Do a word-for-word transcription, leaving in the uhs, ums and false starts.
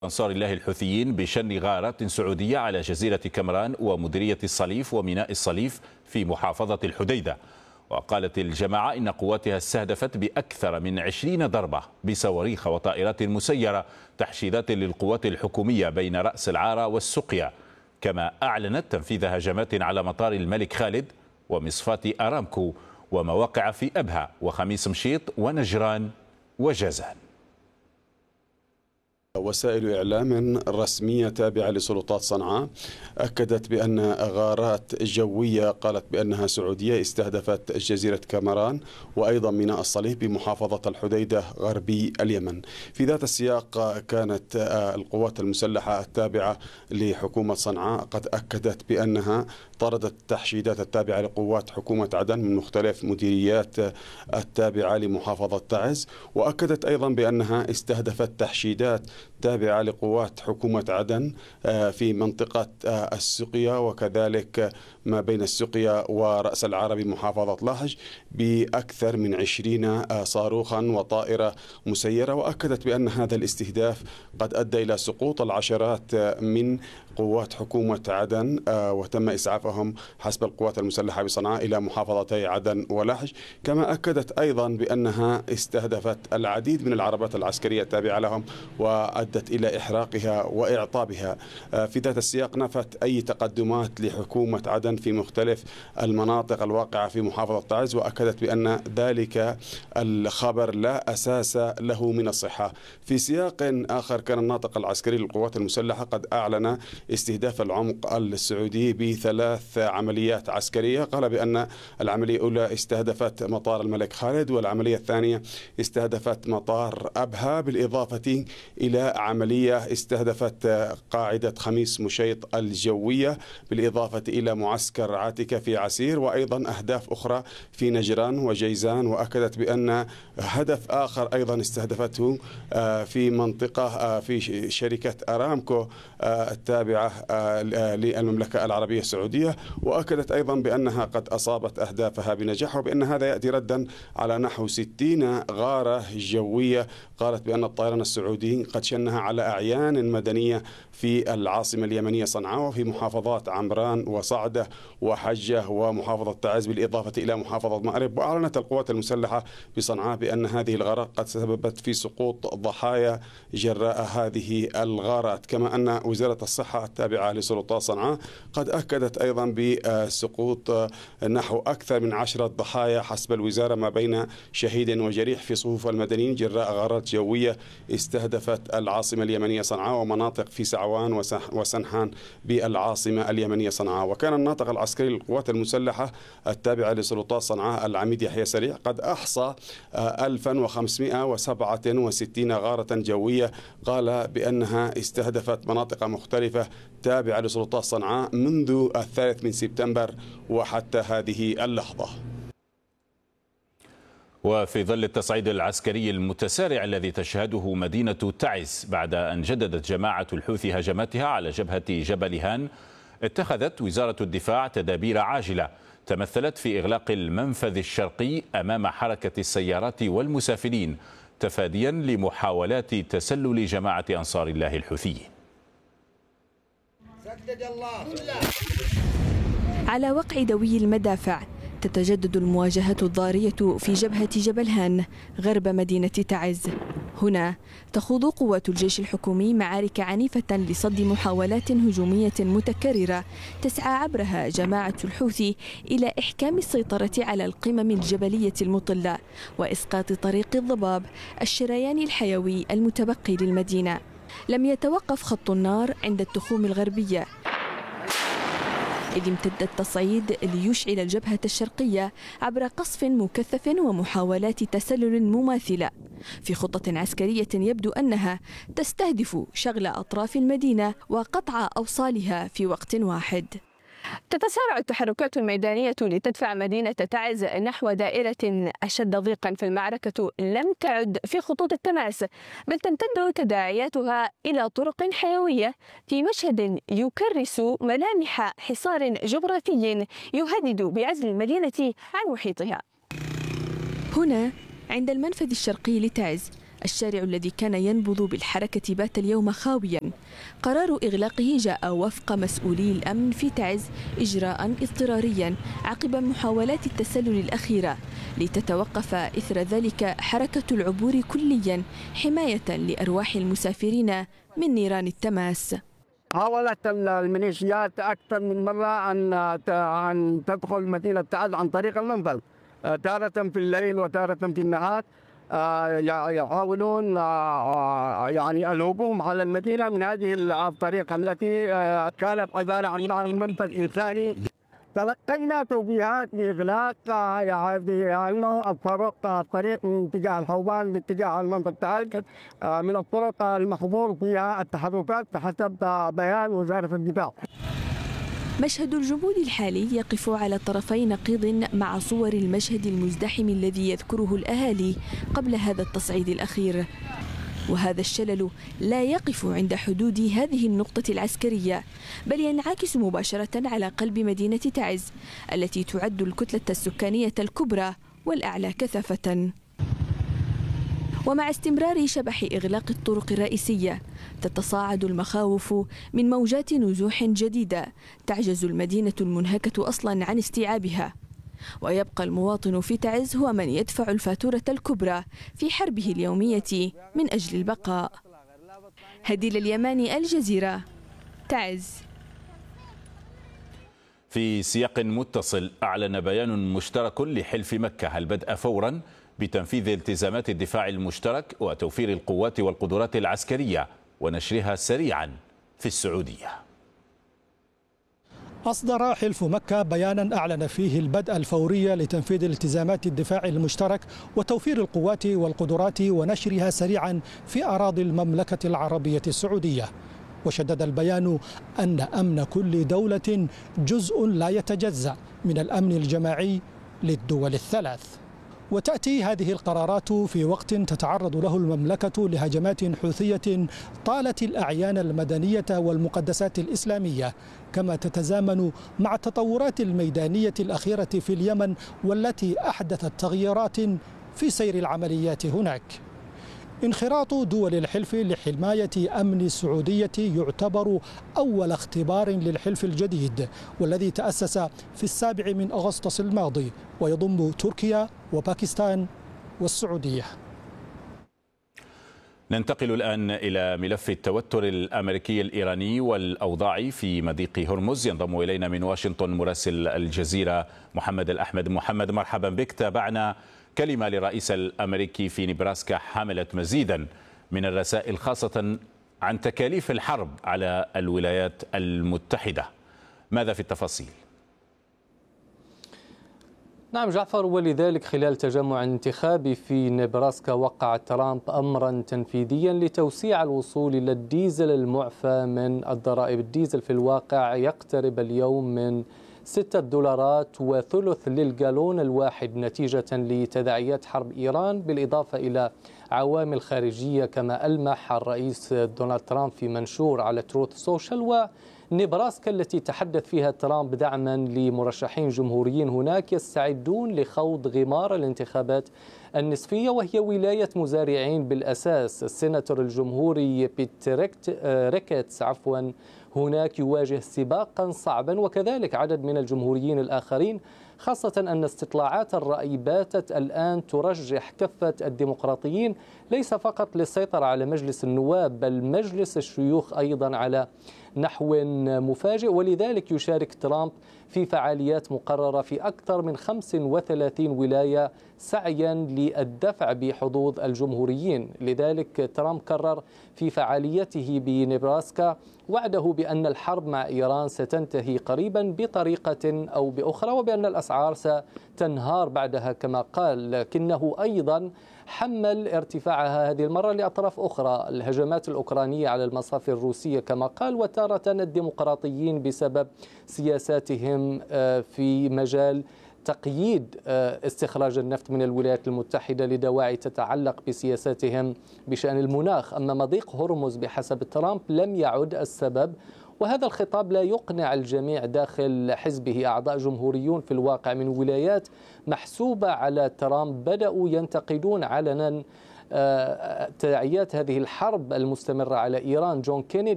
أنصار الله الحوثيين بشن غارات سعودية على جزيرة كمران ومديرية الصليف وميناء الصليف في محافظة الحديدة. وقالت الجماعة إن قواتها استهدفت بأكثر من عشرين ضربة بصواريخ وطائرات مسيرة تحشيدات للقوات الحكومية بين رأس العارة والسقيا، كما أعلنت تنفيذ هجمات على مطار الملك خالد ومصفاة أرامكو ومواقع في أبها وخميس مشيط ونجران وجازان. وسائل إعلام رسمية تابعة لسلطات صنعاء أكدت بأن غارات جوية قالت بأنها سعودية استهدفت جزيرة كمران وأيضا ميناء الصليف بمحافظة الحديدة غربي اليمن. في ذات السياق كانت القوات المسلحة التابعة لحكومة صنعاء قد أكدت بأنها طردت التحشيدات التابعة لقوات حكومة عدن من مختلف مديريات التابعة لمحافظة تعز، وأكدت أيضا بأنها استهدفت تحشيدات تابعة لقوات حكومة عدن في منطقة السقيا وكذلك ما بين السقيا ورأس العارة بمحافظة لاهج بأكثر من عشرين صاروخا وطائرة مسيرة. وأكدت بأن هذا الاستهداف قد أدى إلى سقوط العشرات من قوات حكومة عدن وتم إسعافهم حسب القوات المسلحة بصنعاء إلى محافظتي عدن ولاهج. كما أكدت أيضا بأنها استهدفت العديد من العربات العسكرية التابعة لهم وأدت إلى إحراقها وإعطابها. في ذات السياق نفت أي تقدمات لحكومة عدن في مختلف المناطق الواقعة في محافظة تعز، وأكدت بأن ذلك الخبر لا أساس له من الصحة. في سياق آخر كان الناطق العسكري للقوات المسلحة قد أعلن استهداف العمق السعودي بثلاث عمليات عسكرية. قال بأن العملية الأولى استهدفت مطار الملك خالد، والعملية الثانية استهدفت مطار أبها، بالإضافة إلى عملية استهدفت قاعدة خميس مشيط الجوية، بالإضافة إلى معسكر عاتكة في عسير، وأيضا أهداف أخرى في نجران وجيزان. وأكدت بأن هدف آخر أيضا استهدفته في منطقة في شركة أرامكو التابعة للمملكة العربية السعودية. وأكدت أيضا بأنها قد أصابت أهدافها بنجاح، وبأن هذا يأتي ردا على نحو ستين غارة جوية قالت بأن الطيران السعودي قد شنها على أعيان مدنية في العاصمة اليمنية صنعاء وفي محافظات عمران وصعدة وحجة ومحافظة تعز، بالإضافة إلى محافظة مأرب. وأعلنت القوات المسلحة بصنعاء بأن هذه الغارات قد سببت في سقوط ضحايا جراء هذه الغارات. كما أن وزارة الصحة التابعة لسلطات صنعاء قد أكدت أيضا بسقوط نحو أكثر من عشرة ضحايا حسب الوزارة ما بين شهيد وجريح في صفوف المدنيين جراء غارات جوية استهدفت العاصمة اليمنية صنعاء ومناطق في سعوان وسنحان بالعاصمة اليمنية صنعاء. وكان الناطق العسكري للقوات المسلحة التابعة لسلطات صنعاء العميد يحيى سريع قد أحصى ألفا وخمسمائة وسبعة وستين غارة جوية قال بأنها استهدفت مناطق مختلفة تابعة لسلطات صنعاء منذ الثالث من سبتمبر وحتى هذه اللحظة. وفي ظل التصعيد العسكري المتسارع الذي تشهده مدينة تعز بعد أن جددت جماعة الحوثي هجماتها على جبهة جبل هان، اتخذت وزارة الدفاع تدابير عاجلة تمثلت في إغلاق المنفذ الشرقي أمام حركة السيارات والمسافرين تفاديا لمحاولات تسلل جماعة أنصار الله الحوثيين. على وقع دوي المدافع تتجدد المواجهة الضارية في جبهة جبل هان غرب مدينة تعز. هنا تخوض قوات الجيش الحكومي معارك عنيفة لصد محاولات هجومية متكررة تسعى عبرها جماعة الحوثي إلى إحكام السيطرة على القمم الجبلية المطلة وإسقاط طريق الضباب الشريان الحيوي المتبقي للمدينة. لم يتوقف خط النار عند التخوم الغربية، إذ امتد التصعيد ليشعل الجبهة الشرقية عبر قصف مكثف ومحاولات تسلل مماثلة في خطة عسكرية يبدو أنها تستهدف شغل أطراف المدينة وقطع أوصالها في وقت واحد. تتسارع التحركات الميدانية لتدفع مدينة تعز نحو دائرة أشد ضيقا، فالمعركة لم تعد في خطوط التماس بل تمتد تداعياتها إلى طرق حيوية في مشهد يكرس ملامح حصار جغرافي يهدد بعزل المدينة عن محيطها. هنا عند المنفذ الشرقي لتعز الشارع الذي كان ينبض بالحركة بات اليوم خاويا. قرار إغلاقه جاء وفق مسؤولي الأمن في تعز إجراء اضطراريا عقب محاولات التسلل الأخيرة، لتتوقف إثر ذلك حركة العبور كليا حماية لأرواح المسافرين من نيران التماس. حاولت الميليشيات أكثر من مرة أن أن تدخل مدينة تعز عن طريق المنفذ، تارة في الليل وتارة في النهار، يحاولون يعني الهجوم على المدينة من هذه الطريقة التي كانت عبارة عن منفذ إنساني. تلقينا توجيهات بإغلاق يعني الطرق الطريق من اتجاه الحوبان باتجاه المنفذ تعز من الطرق المحظور فيها التحركات بحسب بيان وزارة الدفاع. مشهد الجمود الحالي يقف على طرفي نقيض مع صور المشهد المزدحم الذي يذكره الأهالي قبل هذا التصعيد الأخير. وهذا الشلل لا يقف عند حدود هذه النقطة العسكرية، بل ينعكس مباشرة على قلب مدينة تعز التي تعد الكتلة السكانية الكبرى والأعلى كثافة. ومع استمرار شبح إغلاق الطرق الرئيسية تتصاعد المخاوف من موجات نزوح جديدة تعجز المدينة المنهكة أصلا عن استيعابها، ويبقى المواطن في تعز هو من يدفع الفاتورة الكبرى في حربه اليومية من أجل البقاء. هديل اليماني، الجزيرة، تعز. في سياق متصل، أعلن بيان مشترك لحلف مكة البدء فورا بتنفيذ التزامات الدفاع المشترك وتوفير القوات والقدرات العسكرية ونشرها سريعا في السعودية. أصدر حلف مكة بيانا أعلن فيه البدء الفوري لتنفيذ التزامات الدفاع المشترك وتوفير القوات والقدرات ونشرها سريعا في أراضي المملكة العربية السعودية. وشدد البيان أن أمن كل دولة جزء لا يتجزأ من الأمن الجماعي للدول الثلاث. وتأتي هذه القرارات في وقت تتعرض له المملكة لهجمات حوثية طالت الأعيان المدنية والمقدسات الإسلامية، كما تتزامن مع التطورات الميدانية الأخيرة في اليمن والتي أحدثت تغييرات في سير العمليات هناك. انخراط دول الحلف لحماية أمن السعودية يعتبر أول اختبار للحلف الجديد والذي تأسس في السابع من أغسطس الماضي ويضم تركيا وباكستان والسعودية. ننتقل الآن إلى ملف التوتر الأمريكي الإيراني والأوضاع في مضيق هرمز. ينضم إلينا من واشنطن مراسل الجزيرة محمد الأحمد. محمد، مرحبا بك. تابعنا كلمة للرئيس الأمريكي في نبراسكا حملت مزيدا من الرسائل خاصة عن تكاليف الحرب على الولايات المتحدة. ماذا في التفاصيل؟ نعم جعفر، ولذلك خلال تجمع انتخابي في نبراسكا وقع ترامب أمرا تنفيذيا لتوسيع الوصول إلى الديزل المعفى من الضرائب. الديزل في الواقع يقترب اليوم من ستة دولارات وثلث للجالون الواحد نتيجة لتداعيات حرب إيران، بالإضافة إلى عوامل خارجية كما ألمح الرئيس دونالد ترامب في منشور على تروث سوشيال. ونبراسكا التي تحدث فيها ترامب دعما لمرشحين جمهوريين هناك يستعدون لخوض غمار الانتخابات النصفية، وهي ولاية مزارعين بالأساس. السيناتور الجمهوري بيت ريكيتس عفوا هناك يواجه سباقا صعبا، وكذلك عدد من الجمهوريين الآخرين، خاصة أن استطلاعات الرأي باتت الآن ترجح كفة الديمقراطيين ليس فقط للسيطرة على مجلس النواب بل مجلس الشيوخ أيضا على نحو مفاجئ. ولذلك يشارك ترامب في فعاليات مقررة في أكثر من خمس وثلاثين ولاية سعيا للدفع بحظوظ الجمهوريين. لذلك ترامب كرر في فعاليته بنبراسكا وعده بأن الحرب مع إيران ستنتهي قريبا بطريقة أو بأخرى، وبأن الأسعار ستنهار بعدها كما قال، لكنه أيضا حمل ارتفاعها هذه المرة لأطراف أخرى، الهجمات الأوكرانية على المصافي الروسية كما قال، وتارة الديمقراطيين بسبب سياساتهم في مجال تقييد استخراج النفط من الولايات المتحدة لدواعي تتعلق بسياساتهم بشأن المناخ. أما مضيق هرمز بحسب ترامب لم يعد السبب، وهذا الخطاب لا يقنع الجميع داخل حزبه. أعضاء جمهوريون في الواقع من ولايات محسوبة على ترامب بدأوا ينتقدون علنا تداعيات هذه الحرب المستمرة على إيران. جون كينيدي